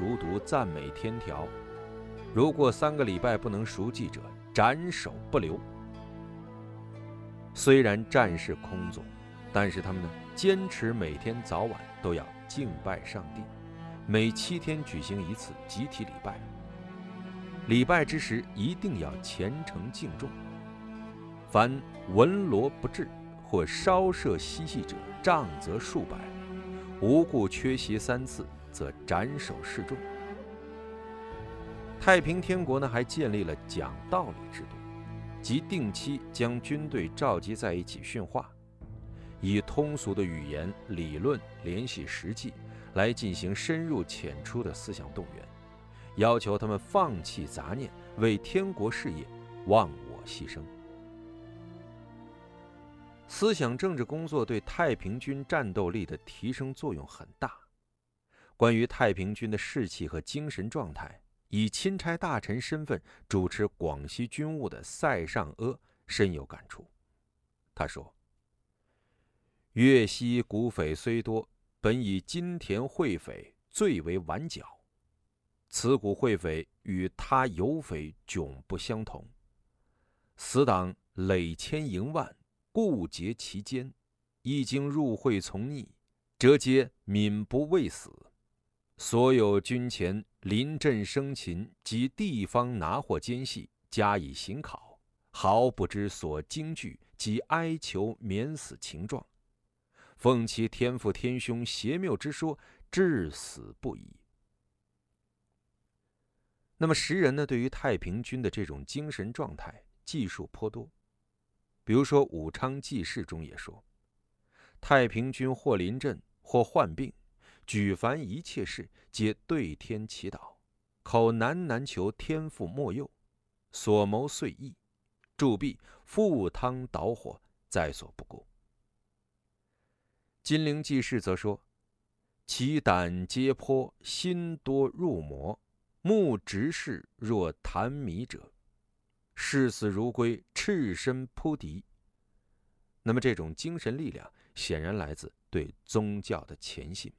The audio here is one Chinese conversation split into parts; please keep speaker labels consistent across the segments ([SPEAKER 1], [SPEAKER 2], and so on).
[SPEAKER 1] 熟读赞美天条，如过3个礼拜不能熟记者，斩首不留。虽然战事空纵，但是他们呢，坚持每天早晚都要敬拜上帝，每7天举行一次集体礼拜。礼拜之时一定要虔诚敬重，凡闻锣不至或稍涉嬉戏者，杖责数百；无故缺席3次，则斩首示众。太平天国呢，还建立了讲道理制度，即定期将军队召集在一起训话，以通俗的语言、理论联系实际，来进行深入浅出的思想动员，要求他们放弃杂念，为天国事业忘我牺牲。思想政治工作对太平军战斗力的提升作用很大。关于太平军的士气和精神状态，以钦差大臣身份主持广西军务的塞尚阿深有感触。他说：粤西古匪虽多，本以金田会匪最为顽狡，此股会匪与他游匪迥不相同，死党累千营万，固结其间，一经入会从逆，则皆泯不畏死。所有军前临阵生擒及地方拿获奸细加以刑考，毫不知所惊惧及哀求免死情状，奉其天父天兄邪谬之说，至死不疑。那么时人呢，对于太平军的这种精神状态记述颇多。比如说《武昌纪事》中也说，太平军或临阵或患病，举凡一切事皆对天祈祷，口喃求天父莫佑，所谋遂意，铸币赴汤蹈火，在所不顾。金陵纪事则说，其胆皆颇，心多入魔，目直视若弹迷者，视死如归，赤身扑敌。那么这种精神力量显然来自对宗教的虔信。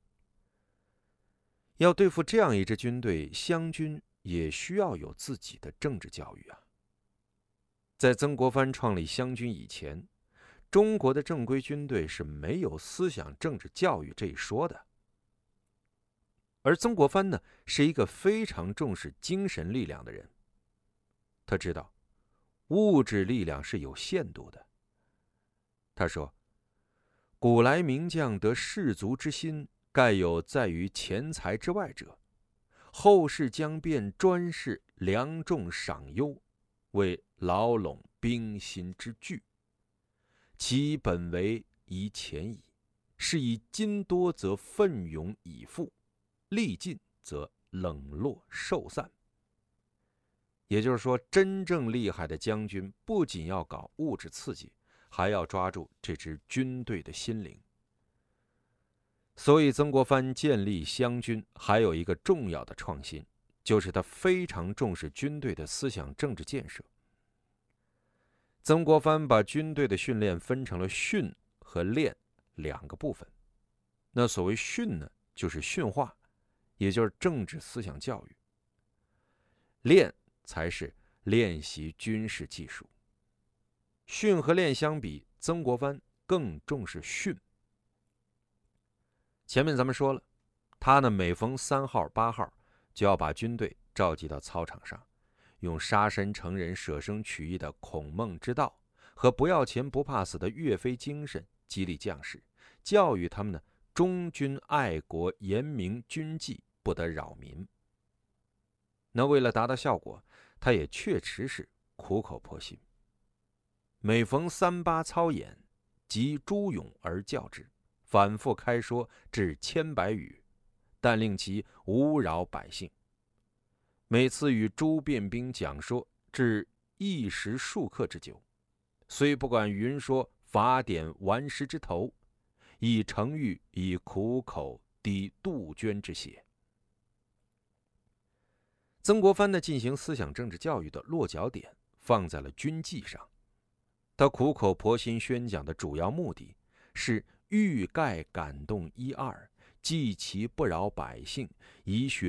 [SPEAKER 1] 要对付这样一支军队，湘军也需要有自己的政治教育啊。在曾国藩创立湘军以前，中国的正规军队是没有思想政治教育这一说的。而曾国藩呢，是一个非常重视精神力量的人。他知道物质力量是有限度的。他说：古来名将得士卒之心，盖有在于钱财之外者，后世将变专事良重赏优，为牢笼兵心之具。其本为宜钱矣，是以金多则奋勇以赴，力尽则冷落受散。也就是说，真正厉害的将军不仅要搞物质刺激，还要抓住这支军队的心灵。所以曾国藩建立湘军还有一个重要的创新，就是他非常重视军队的思想政治建设。曾国藩把军队的训练分成了训和练2个部分。那所谓训呢，就是训话，也就是政治思想教育；练才是练习军事技术。训和练相比，曾国藩更重视训。前面咱们说了，他呢每逢3号、8号就要把军队召集到操场上，用杀身成仁、舍生取义的孔孟之道和不要钱不怕死的岳飞精神激励将士，教育他们呢忠君爱国、严明军纪，不得扰民。那为了达到效果，他也确实是苦口婆心。每逢38操演，即诸勇而教之，反复开说至千百语，但令其无扰百姓。每次与诸便兵讲说至1时数刻之久，虽不管云说法典顽石之头，亦诚欲以苦口抵杜鹃之血。曾国藩呢进行思想政治教育的落脚点放在了军纪上。他苦口婆心宣讲的主要目的是欲盖感动1、2，记其不扰百姓，以学